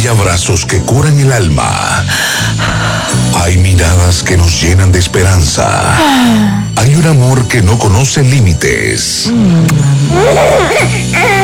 Hay abrazos que curan el alma. Hay miradas que nos llenan de esperanza. Hay un amor que no conoce límites.